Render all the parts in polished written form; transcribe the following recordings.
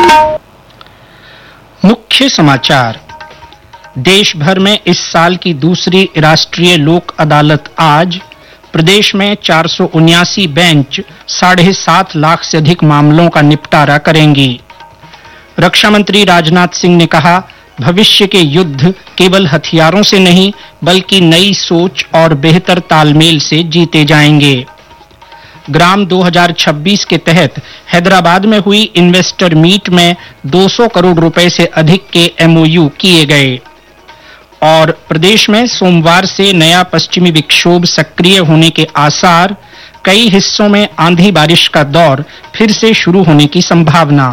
मुख्य समाचार। देश भर में इस साल की दूसरी राष्ट्रीय लोक अदालत आज। प्रदेश में 479 बेंच 7.5 लाख से अधिक मामलों का निपटारा करेंगी। रक्षा मंत्री राजनाथ सिंह ने कहा, भविष्य के युद्ध केवल हथियारों से नहीं बल्कि नई सोच और बेहतर तालमेल से जीते जाएंगे। ग्राम 2026 के तहत हैदराबाद में हुई इन्वेस्टर मीट में 200 करोड़ रुपए से अधिक के एमओयू किए गए। और प्रदेश में सोमवार से नया पश्चिमी विक्षोभ सक्रिय होने के आसार, कई हिस्सों में आंधी बारिश का दौर फिर से शुरू होने की संभावना।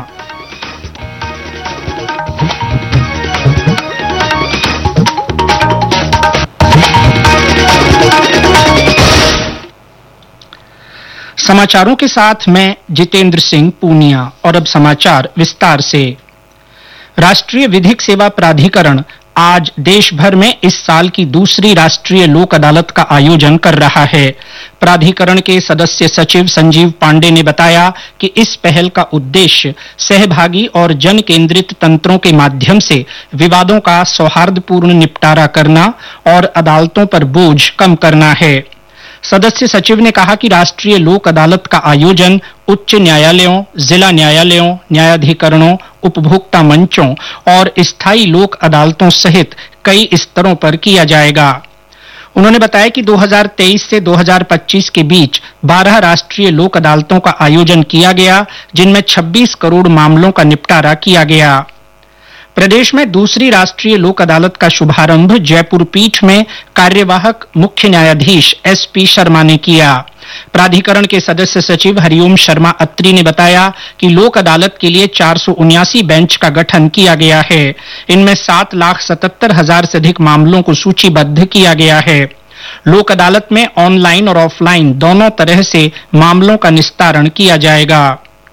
समाचारों के साथ मैं जितेंद्र सिंह पूनिया। और अब समाचार विस्तार से। राष्ट्रीय विधिक सेवा प्राधिकरण आज देश भर में इस साल की दूसरी राष्ट्रीय लोक अदालत का आयोजन कर रहा है। प्राधिकरण के सदस्य सचिव संजीव पांडे ने बताया कि इस पहल का उद्देश्य सहभागी और जन केंद्रित तंत्रों के माध्यम से विवादों का सौहार्दपूर्ण निपटारा करना और अदालतों पर बोझ कम करना है। सदस्य सचिव ने कहा कि राष्ट्रीय लोक अदालत का आयोजन उच्च न्यायालयों, जिला न्यायालयों, न्यायाधिकरणों, उपभोक्ता मंचों और स्थायी लोक अदालतों सहित कई स्तरों पर किया जाएगा। उन्होंने बताया कि 2023 से 2025 के बीच 12 राष्ट्रीय लोक अदालतों का आयोजन किया गया, जिनमें 26 करोड़ मामलों का निपटारा किया गया। प्रदेश में दूसरी राष्ट्रीय लोक अदालत का शुभारंभ जयपुर पीठ में कार्यवाहक मुख्य न्यायाधीश एसपी शर्मा ने किया। प्राधिकरण के सदस्य सचिव हरिओम शर्मा अत्री ने बताया कि लोक अदालत के लिए 479 बेंच का गठन किया गया है। इनमें 7,77,000 से अधिक मामलों को सूचीबद्ध किया गया है। लोक अदालत में ऑनलाइन और ऑफलाइन दोनों तरह से मामलों का निस्तारण किया जाएगा।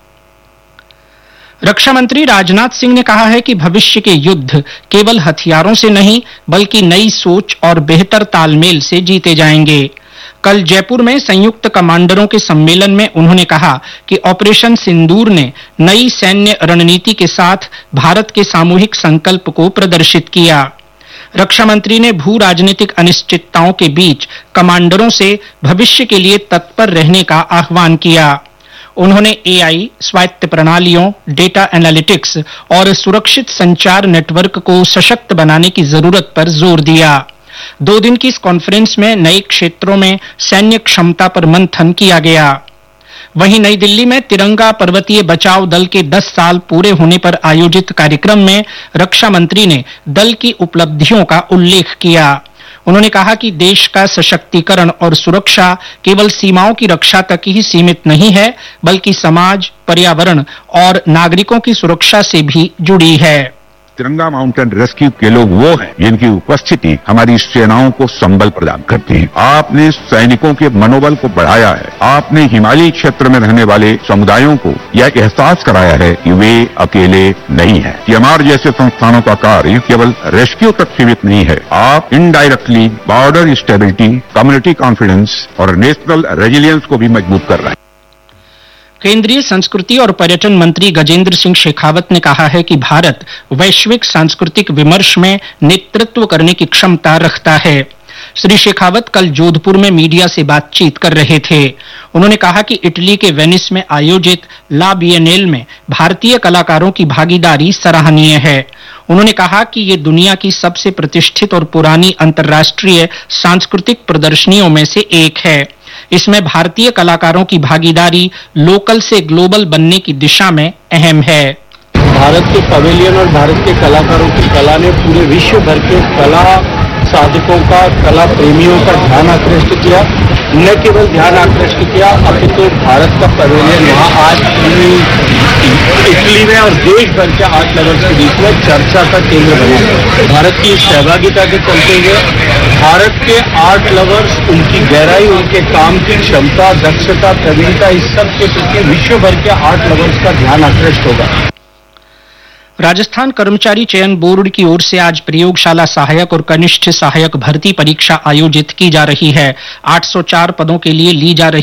रक्षा मंत्री राजनाथ सिंह ने कहा है कि भविष्य के युद्ध केवल हथियारों से नहीं बल्कि नई सोच और बेहतर तालमेल से जीते जाएंगे। कल जयपुर में संयुक्त कमांडरों के सम्मेलन में उन्होंने कहा कि ऑपरेशन सिंदूर ने नई सैन्य रणनीति के साथ भारत के सामूहिक संकल्प को प्रदर्शित किया। रक्षा मंत्री ने भू राजनीतिक अनिश्चितताओं के बीच कमांडरों से भविष्य के लिए तत्पर रहने का आह्वान किया। उन्होंने एआई, स्वायत्त प्रणालियों, डेटा एनालिटिक्स और सुरक्षित संचार नेटवर्क को सशक्त बनाने की जरूरत पर जोर दिया। 2 दिन की इस कॉन्फ्रेंस में नए क्षेत्रों में सैन्य क्षमता पर मंथन किया गया। वहीं नई दिल्ली में तिरंगा पर्वतीय बचाव दल के 10 साल पूरे होने पर आयोजित कार्यक्रम में रक्षा मंत्री ने दल की उपलब्धियों का उल्लेख किया। उन्होंने कहा कि देश का सशक्तिकरण और सुरक्षा केवल सीमाओं की रक्षा तक ही सीमित नहीं है बल्कि समाज, पर्यावरण और नागरिकों की सुरक्षा से भी जुड़ी है। तिरंगा माउंटेन रेस्क्यू के लोग वो हैं जिनकी उपस्थिति हमारी सेनाओं को संबल प्रदान करती है। आपने सैनिकों के मनोबल को बढ़ाया है। आपने हिमालयी क्षेत्र में रहने वाले समुदायों को यह एहसास कराया है कि वे अकेले नहीं हैं। कि हमारे जैसे संस्थानों का कार्य केवल रेस्क्यू तक सीमित नहीं है। आप indirectly border stability, community confidence और नेशनल रेजिलियंस को भी मजबूत कर रहे हैं। केंद्रीय संस्कृति और पर्यटन मंत्री गजेंद्र सिंह शेखावत ने कहा है कि भारत वैश्विक सांस्कृतिक विमर्श में नेतृत्व करने की क्षमता रखता है। श्री शेखावत कल जोधपुर में मीडिया से बातचीत कर रहे थे। उन्होंने कहा कि इटली के वेनिस में आयोजित ला बिएनेल में भारतीय कलाकारों की भागीदारी सराहनीय है। उन्होंने कहा कि ये दुनिया की सबसे प्रतिष्ठित और पुरानी अंतर्राष्ट्रीय सांस्कृतिक प्रदर्शनियों में से एक है। इसमें भारतीय कलाकारों की भागीदारी लोकल से ग्लोबल बनने की दिशा में अहम है। भारत के पवेलियन और भारत के कलाकारों की कला ने पूरे विश्व भर के कला साधकों का, कला प्रेमियों का ध्यान आकृष्ट किया। न केवल ध्यान आकृष्ट किया अपितु भारत का पवेलियन वहाँ आज इटली में और देश भर के आर्ट लवर्स के बीच में चर्चा का केंद्र बने। भारत की सहभागिता के चलते हुए भारत के आर्ट लवर्स, उनकी गहराई, उनके काम की क्षमता, दक्षता, प्रवीणता, इस सब के प्रति विश्व भर के आर्ट लवर्स का ध्यान आकृष्ट होगा। राजस्थान कर्मचारी चयन बोर्ड की ओर से आज प्रयोगशाला सहायक और कनिष्ठ सहायक भर्ती परीक्षा आयोजित की जा रही है। 804 पदों के लिए ली जा रही